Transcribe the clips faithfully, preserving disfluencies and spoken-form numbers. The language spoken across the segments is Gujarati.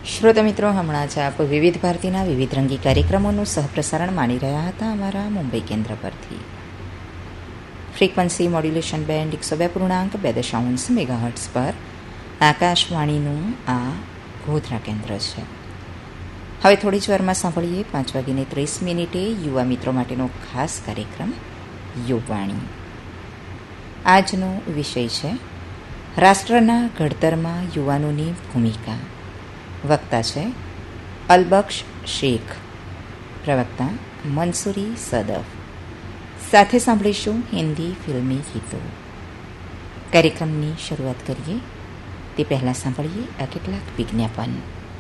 શ્રોતા મિત્રો, હમણાં જ આપ વિવિધ ભારતીના વિવિધ રંગી કાર્યક્રમોનું સહપ્રસારણ માણી રહ્યા હતા અમારા મુંબઈ કેન્દ્ર પરથી. ફ્રીક્વન્સી મોડ્યુલેશન બેન્ડ એકસો બે પૂર્ણાંક બે દશાંશ મેગાહર્ટ્સ પર આકાશવાણીનું આ ગોધરા કેન્દ્ર છે. હવે થોડી જ વારમાં સાંભળીએ પાંચ વાગીને ત્રીસ મિનિટે યુવા મિત્રો માટેનો ખાસ કાર્યક્રમ યુવાણી. આજનો વિષય છે રાષ્ટ્રના ઘડતરમાં યુવાનોની ભૂમિકા. વક્તા છે અલબક્ષ શેખ, પ્રવક્તા મંસૂરી સદફ. સાથે સાંભળીશું હિન્દી ફિલ્મી ગીતો. કાર્યક્રમની શરૂઆત કરીએ તે પહેલાં સાંભળીએ આ કેટલાક વિજ્ઞાપન.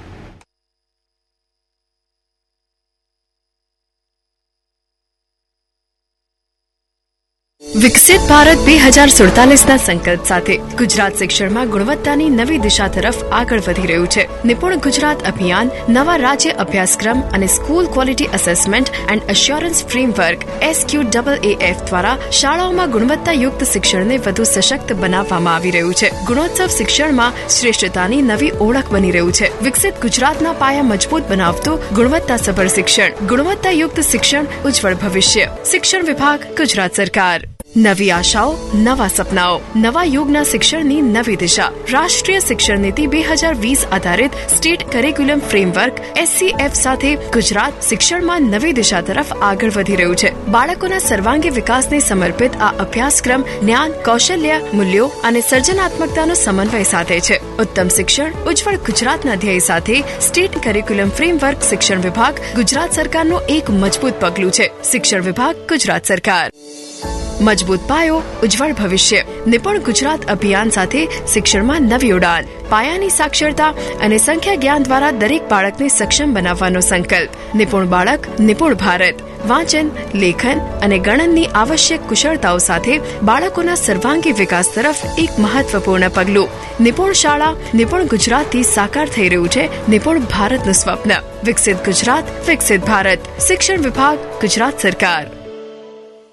વિકસિત ભારત બે હજાર સુડતાલીસના સંકલ્પ સાથે ગુજરાત શિક્ષણમાં ગુણવત્તાની નવી દિશા તરફ આગળ વધી રહ્યું છે. નિપુણ ગુજરાત અભિયાન નવા રાજ્ય અભ્યાસક્રમ અને school quality assessment and assurance framework S Q A A F દ્વારા શાળાઓમાં ગુણવત્તાયુક્ત શિક્ષણને વધુ સશક્ત બનાવવામાં આવી રહ્યું છે. ગુણોત્સવ શિક્ષણમાં શ્રેષ્ઠતાની નવી ઓળખ બની રહ્યું છે. વિકસિત ગુજરાતના પાયા મજબૂત બનાવતું ગુણવત્તાસભર શિક્ષણ, ગુણવત્તાયુક્ત શિક્ષણ, ઉજ્જવળ ભવિષ્ય. શિક્ષણ વિભાગ, ગુજરાત સરકાર. નવી આશાઓ, નવા સપનાઓ, નવા યુગના શિક્ષણની નવી દિશા. રાષ્ટ્રીય શિક્ષણ નીતિ બે હજાર વીસ આધારિત state curriculum framework S C F સાથે ગુજરાત શિક્ષણમાં નવી દિશા તરફ આગળ વધી રહ્યું છે. બાળકોના સર્વાંગી વિકાસને સમર્પિત આ અભ્યાસક્રમ જ્ઞાન, કૌશલ્ય, મૂલ્યો અને સર્જનાત્મકતાનો સમન્વય સાધે છે. ઉત્તમ શિક્ષણ, ઉજ્જવળ ગુજરાતના ધ્યેય સાથે સ્ટેટ કરિક્યુલમ ફ્રેમવર્ક શિક્ષણ વિભાગ ગુજરાત સરકારનું એક મજબૂત પગલું છે. શિક્ષણ વિભાગ, ગુજરાત સરકાર. મજબૂત પાયો, ઉજ્જવળ ભવિષ્ય. નિપુણ ગુજરાત અભિયાન સાથે શિક્ષણમાં નવી ઉડાન. પાયાની સાક્ષરતા અને સંખ્યા જ્ઞાન દ્વારા દરેક બાળકને સક્ષમ બનાવવાનો સંકલ્પ. નિપુણ બાળક, નિપુણ ભારત. વાંચન, લેખન અને ગણનની આવશ્યક કુશળતાઓ સાથે બાળકોના સર્વાંગી વિકાસ તરફ એક મહત્વપૂર્ણ પગલું. નિપુણ શાળા, નિપુણ ગુજરાતથી સાકાર થઈ રહ્યું છે નિપુણ ભારતનું સ્વપ્ન. વિકસિત ગુજરાત, વિકસિત ભારત. શિક્ષણ વિભાગ, ગુજરાત સરકાર.